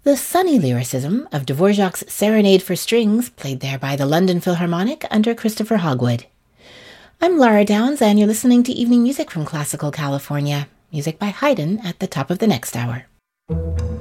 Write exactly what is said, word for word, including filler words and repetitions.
The sunny lyricism of Dvorak's Serenade for Strings, played there by the London Philharmonic under Christopher Hogwood. I'm Laura Downs, and you're listening to Evening Music from Classical California. Music by Haydn at the top of the next hour.